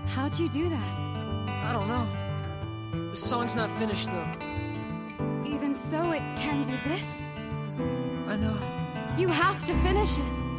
How'd you do that? I don't know. The song's not finished, though. Even so, it can do this? I know. You have to finish it.